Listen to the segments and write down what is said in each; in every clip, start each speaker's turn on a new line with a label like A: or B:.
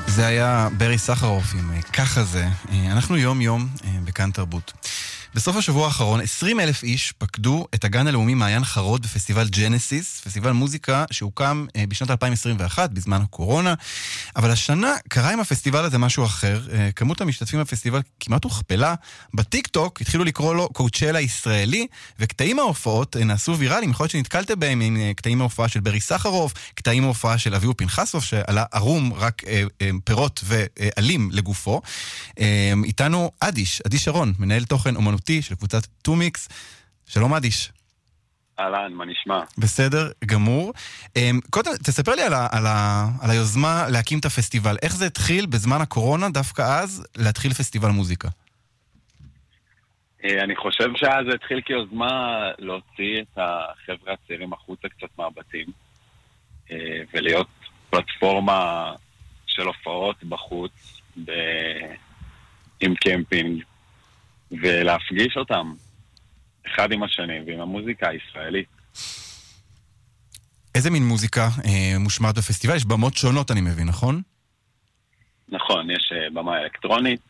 A: זה היה ברי סחרוף עם ככה זה. אנחנו יום יום בכאן תרבות. בסוף השבוע האחרון 20,000 איש פקדו את הגן הלאומי מעיין חרוד בפסטיבל ג'נסיס, פסטיבל מוזיקה שהוקם בשנת 2021 בזמן הקורונה, אבל השנה קרה עם הפסטיבל הזה משהו אחר. כמות המשתתפים בפסטיבל כמעט הוכפלה. בטיק-טוק התחילו לקרוא לו קואוצ'לה ישראלי, וקטעים מההופעות נעשו ויראליים. יכול להיות שנתקלתם בהם עם קטעים מההופעה של ברי סחרוף, קטעים מההופעה של אביהו פנחסוב שעלה ערום רק פירות ועלים לגופו. איתנו אדיש שרון, מנהל תוכן אומנות של קבוצת טומיקס. שלום אדיש.
B: אהלן, מה נשמע?
A: בסדר גמור. קודם, תספר לי על היוזמה להקים את הפסטיבל. איך זה התחיל בזמן הקורונה, דווקא אז, להתחיל פסטיבל מוזיקה?
B: אני חושב שאז זה התחיל כיוזמה להוציא את החבר'ה הצעירים החוצה קצת מהבתים, ולהיות פלטפורמה של הופעות בחוץ, עם קמפינג, ולהפגיש אותם אחד עם השני ועם המוזיקה הישראלית.
A: איזה מין מוזיקה מושמעת בפסטיבל? יש במות שונות, אני מבין, נכון?
B: נכון, יש במה אלקטרונית,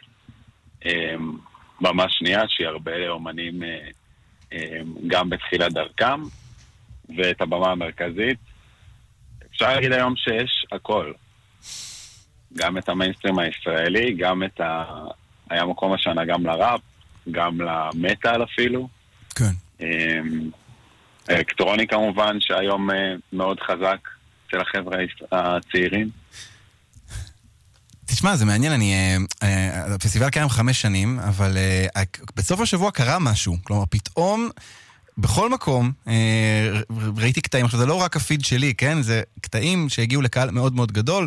B: במה שנייה שהיא הרבה אומנים גם בתחילת דרכם, ואת הבמה המרכזית אפשר להגיד היום שיש הכל, גם את המיינסטרים הישראלי, גם את היה מקום השנה גם לראפ, גם למטל אפילו.
A: כן.
B: אלקטרוני כמובן, שהיום מאוד חזק של החבר'ה הצעירים.
A: תשמע, זה מעניין, הפסטיבל קיים 5 שנים, אבל בסוף השבוע קרה משהו. כלומר, פתאום, בכל מקום, ראיתי קטעים. עכשיו, זה לא רק הפיד שלי, כן? זה קטעים שהגיעו לקהל מאוד מאוד גדול.